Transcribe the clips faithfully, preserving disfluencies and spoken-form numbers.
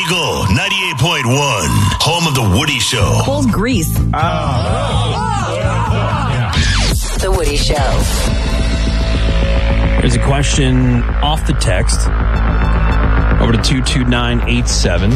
Eagle ninety-eight point one, home of The Woody Show. Bulls Grease. Oh. Yeah. The Woody Show. There's a question off the text over to two two nine eight seven.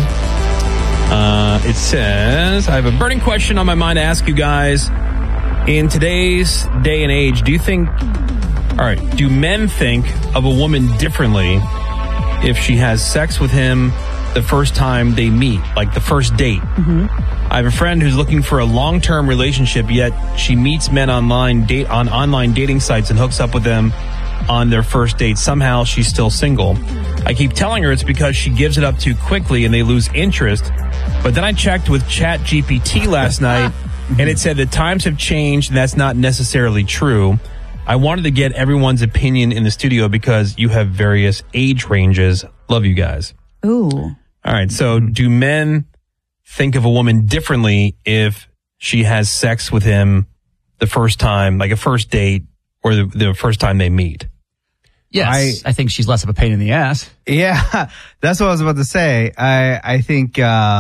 Uh, it says, I have a burning question on my mind to ask you guys. In today's day and age, do you think, all right, do men think of a woman differently if she has sex with him the first time they meet, like the first date? Mm-hmm. I have a friend who's looking for a long-term relationship, yet she meets men online, date on online dating sites and hooks up with them on their first date. Somehow she's still single. I keep telling her it's because she gives it up too quickly and they lose interest. But then I checked with Chat G P T last night and it said that times have changed and that's not necessarily true. I wanted to get everyone's opinion in the studio because you have various age ranges. Love you guys. Ooh. All right. So do men think of a woman differently if she has sex with him the first time, like a first date or the, the first time they meet? Yes. I, I think she's less of a pain in the ass. Yeah, that's what I was about to say. I, I think,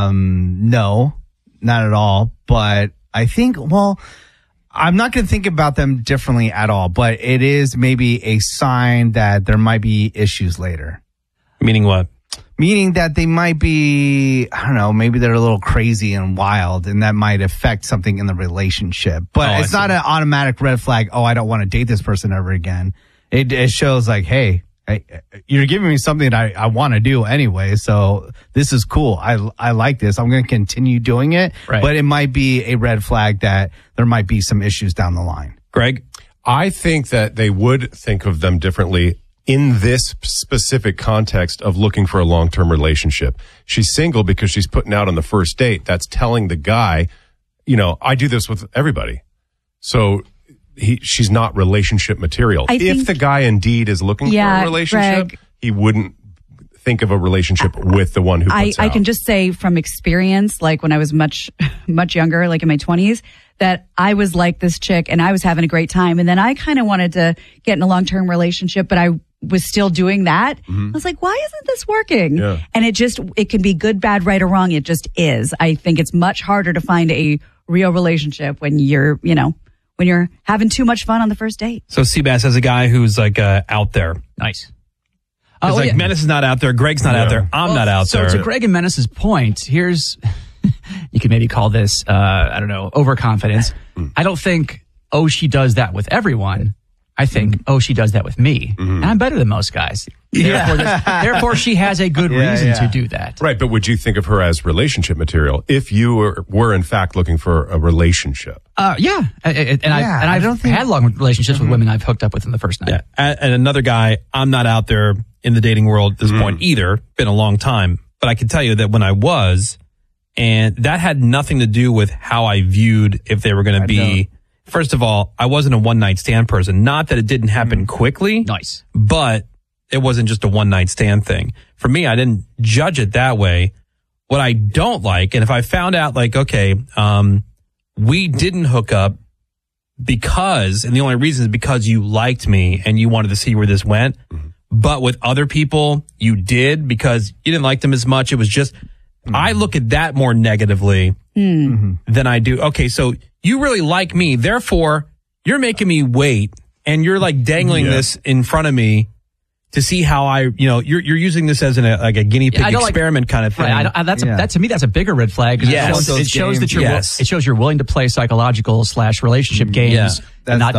um, no, not at all. But I think, well, I'm not going to think about them differently at all, but it is maybe a sign that there might be issues later. Meaning what? Meaning that they might be, I don't know, maybe they're a little crazy and wild, and that might affect something in the relationship. But Oh, it's I not see. an automatic red flag, oh, I don't want to date this person ever again. It, it shows like, hey, I, you're giving me something that I, I want to do anyway, so this is cool. I, I like this. I'm going to continue doing it, Right. but it might be a red flag that there might be some issues down the line. Greg? I think that they would think of them differently in this specific context of looking for a long-term relationship. She's single because she's putting out on the first date. That's telling the guy, you know, I do this with everybody. So he, she's not relationship material. I If think- the guy indeed is looking Yeah, for a relationship, Greg. he wouldn't think of a relationship with the one who I, puts I out. can just say from experience, like when I was much, much younger, like in my twenties, that I was like this chick and I was having a great time. And then I kind of wanted to get in a long-term relationship, but I was still doing that. I was like, why isn't this working? Yeah. And it just, it can be good, bad, right, or wrong. It just is. I think it's much harder to find a real relationship when you're, you know, when you're having too much fun on the first date. So Seabass has a guy who's like uh, out there. Nice. It's Oh, like yeah. Menace is not out there. Greg's not Yeah. out there. I'm Well, not out so there. to Greg and Menace's point, here's, you could maybe call this, uh, I don't know, overconfidence. I don't think, oh, she does that with everyone. I think, Mm-hmm. oh, she does that with me. And I'm better than most guys. Therefore, there's- therefore she has a good Yeah, reason yeah. to do that. Right, but would you think of her as relationship material if you were, were in fact looking for a relationship? Uh, yeah. I- I- And, I, Yeah, and I I've don't think- had long relationships with women I've hooked up with in the first night. Yeah. And and another guy, I'm not out there in the dating world at this Mm-hmm. point either. Been a long time. But I can tell you that when I was, and that had nothing to do with how I viewed if they were going to be. First of all, I wasn't a one night stand person. Not that it didn't happen quickly. Nice. But it wasn't just a one night stand thing. For me, I didn't judge it that way. What I don't like, and if I found out like, okay, um, we didn't hook up because, and the only reason is because you liked me and you wanted to see where this went. But with other people, you did because you didn't like them as much. It was just, I look at that more negatively than I do. Okay, so you really like me. Therefore, you're making me wait and you're like dangling Yeah. this in front of me to see how I, you know, you're you're using this as an, a, like a guinea pig Yeah, I don't like- experiment kind of thing. Right. I don't, I, that's Yeah. a, that to me, that's a bigger red flag. 'Cause Yes. It shows, Those it shows games. that you're, Yes. it shows you're willing to play psychological slash relationship games Yeah. and That's not